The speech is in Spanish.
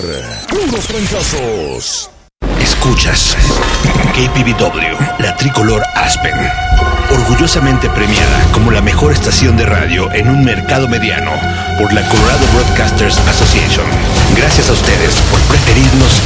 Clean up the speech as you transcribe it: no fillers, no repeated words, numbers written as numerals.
Puros fracasos. Escuchas KPVW, la tricolor Aspen, orgullosamente premiada como la mejor estación de radio en un mercado mediano por la Colorado Broadcasters Association. Gracias a ustedes por preferirnos